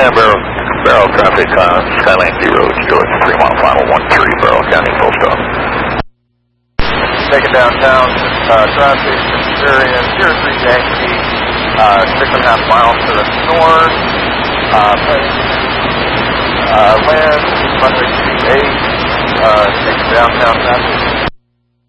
Barrel traffic, Skyline D Road, George, Fremont, final 13, Barrel County, full stop. Taking downtown, traffic, Syrian, 03 Yankee, 6.5 miles to the north, land, runway 28, taking downtown traffic.